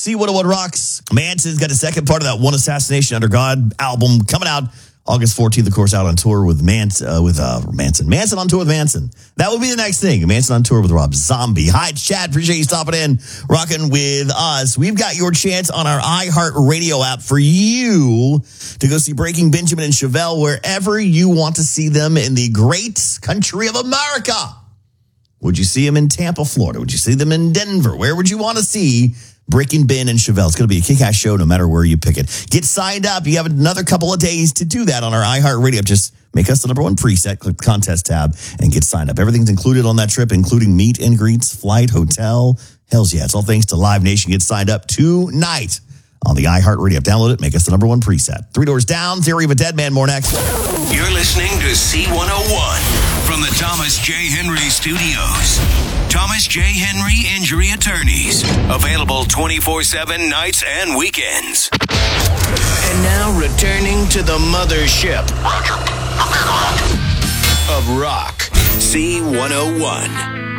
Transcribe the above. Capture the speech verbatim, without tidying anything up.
C one oh one Rocks. Manson's got a second part of that One Assassination Under God album coming out August fourteenth, of course, out on tour with Manson, uh, with uh, Manson. Manson on tour with Manson. That would be the next thing. Manson on tour with Rob Zombie. Hi, it's Chad. Appreciate you stopping in, rocking with us. We've got your chance on our iHeartRadio app for you to go see Breaking Benjamin and Chevelle wherever you want to see them in the great country of America. Would you see them in Tampa, Florida? Would you see them in Denver? Where would you want to see Breaking Ben and Chevelle? It's going to be a kick-ass show no matter where you pick it. Get signed up. You have another couple of days to do that on our iHeartRadio app. Just make us the number one preset, click the contest tab, and get signed up. Everything's included on that trip, including meet and greets, flight, hotel. Hells yeah. It's all thanks to Live Nation. Get signed up tonight on the iHeartRadio app. Download it. Make us the number one preset. Three Doors Down, Theory of a Dead Man. More next. You're listening to C one oh one from the Thomas J. Henry Studios. Thomas J. Henry Injury Attorneys. Available twenty-four seven nights and weekends. And now returning to the mothership of rock. C one oh one.